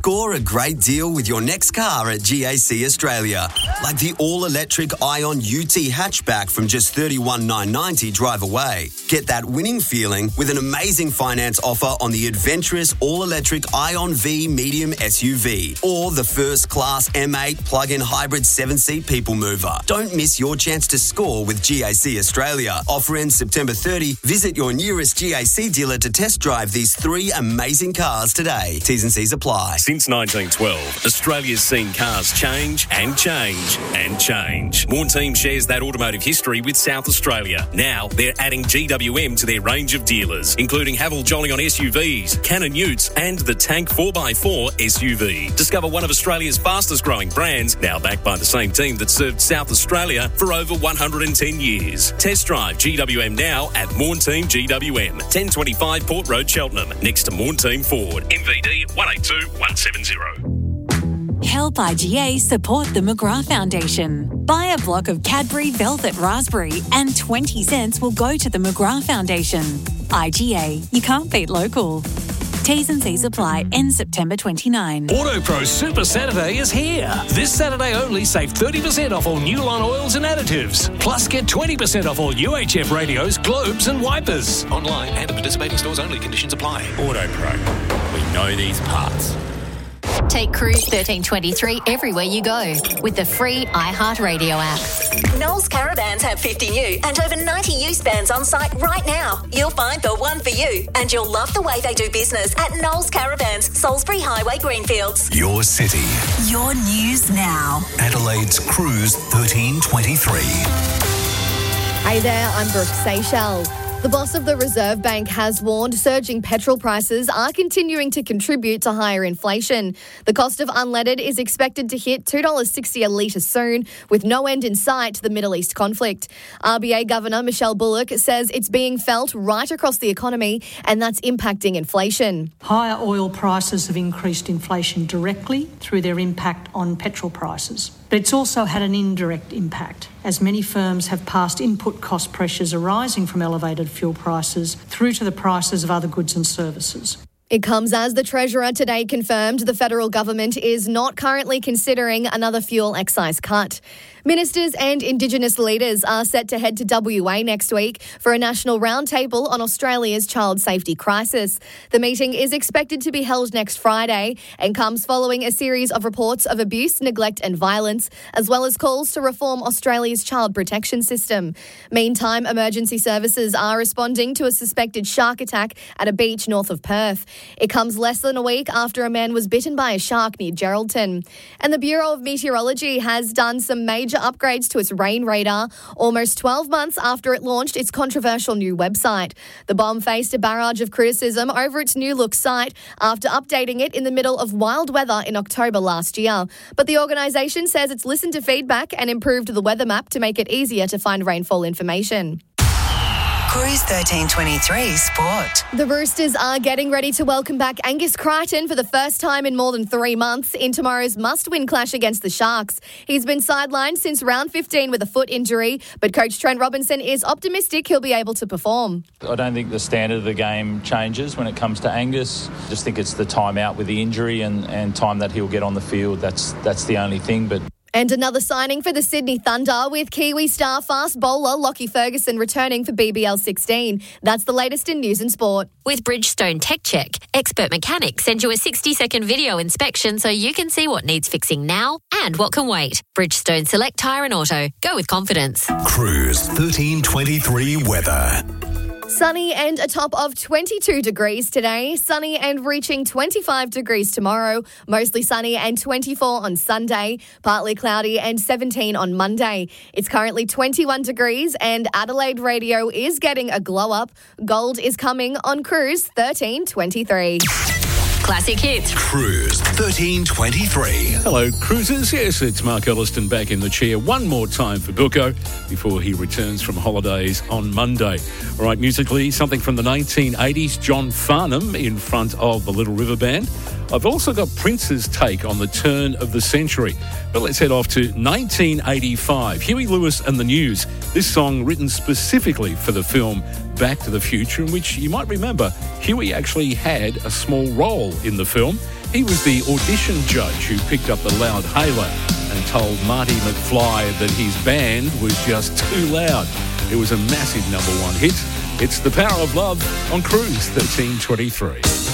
Score a great deal with your next car at GAC Australia. Like the all-electric Ion UT hatchback from just $31,990 drive away. Get that winning feeling with an amazing finance offer on the adventurous all-electric Ion V medium SUV or the first-class M8 plug-in hybrid 7-seat people mover. Don't miss your chance to score with GAC Australia. Offer ends September 30. Visit your nearest GAC dealer to test drive these 3 amazing cars today. T's and C's apply. Since 1912, Australia's seen cars change and change and change. Morn Team shares that automotive history with South Australia. Now, they're adding GWM to their range of dealers, including Haval Jolyon SUVs, Cannon Utes and the Tank 4x4 SUV. Discover one of Australia's fastest growing brands, now backed by the same team that served South Australia for over 110 years. Test drive GWM now at Morn Team GWM, 1025 Port Road, Cheltenham, next to Morn Team Ford. MVD 182170. Help IGA support the McGrath Foundation. Buy a block of Cadbury Velvet Raspberry and 20 cents will go to the McGrath Foundation. IGA, you can't beat local. T's and C's apply. End September 29. AutoPro Super Saturday is here. This Saturday only, save 30% off all new line oils and additives. Plus, get 20% off all UHF radios, globes and wipers. Online and at participating stores only. Conditions apply. AutoPro. We know these parts. Take Cruise 1323 everywhere you go with the free iHeartRadio app. Knowles Caravans have 50 new and over 90 used vans on site right now. You'll find the one for you and you'll love the way they do business at Knowles Caravans, Salisbury Highway, Greenfields. Your city. Your news now. Adelaide's Cruise 1323. Hey there, I'm Brooke Seychelles. The boss of the Reserve Bank has warned surging petrol prices are continuing to contribute to higher inflation. The cost of unleaded is expected to hit $2.60 a litre soon, with no end in sight to the Middle East conflict. RBA Governor Michelle Bullock says it's being felt right across the economy and that's impacting inflation. Higher oil prices have increased inflation directly through their impact on petrol prices. But it's also had an indirect impact, as many firms have passed input cost pressures arising from elevated fuel prices through to the prices of other goods and services. It comes as the Treasurer today confirmed the federal government is not currently considering another fuel excise cut. Ministers and Indigenous leaders are set to head to WA next week for a national roundtable on Australia's child safety crisis. The meeting is expected to be held next Friday and comes following a series of reports of abuse, neglect and violence, as well as calls to reform Australia's child protection system. Meantime, emergency services are responding to a suspected shark attack at a beach north of Perth. It comes less than a week after a man was bitten by a shark near Geraldton. And the Bureau of Meteorology has done some major upgrades to its rain radar almost 12 months after it launched its controversial new website. The bomb faced a barrage of criticism over its new look site after updating it in the middle of wild weather in October last year. But the organisation says it's listened to feedback and improved the weather map to make it easier to find rainfall information. Cruise 1323 Sport. The Roosters are getting ready to welcome back Angus Crichton for the first time in more than 3 months in tomorrow's must-win clash against the Sharks. He's been sidelined since round 15 with a foot injury, but coach Trent Robinson is optimistic he'll be able to perform. I don't think the standard of the game changes when it comes to Angus. I just think it's the time out with the injury and time that he'll get on the field. That's the only thing, but... And another signing for the Sydney Thunder with Kiwi star fast bowler Lockie Ferguson returning for BBL 16. That's the latest in news and sport. With Bridgestone Tech Check, expert mechanics send you a 60-second video inspection so you can see what needs fixing now and what can wait. Bridgestone Select Tyre and Auto. Go with confidence. Cruise 1323 weather. Sunny and a top of 22 degrees today. Sunny and reaching 25 degrees tomorrow. Mostly sunny and 24 on Sunday. Partly cloudy and 17 on Monday. It's currently 21 degrees and Adelaide Radio is getting a glow up. Gold is coming on Cruise 1323. Classic hits. Cruise 1323. Hello, cruisers. Yes, it's Mark Elliston back in the chair one more time for Bilko before he returns from holidays on Monday. All right, musically, something from the 1980s, John Farnham in front of the Little River Band. I've also got Prince's take on the turn of the century. But let's head off to 1985. Huey Lewis and the News. This song written specifically for the film Back to the Future, in which you might remember Huey actually had a small role in the film. He was the audition judge who picked up the loud hailer and told Marty McFly that his band was just too loud. It was a massive number one hit. It's The Power of Love on Cruise 1323.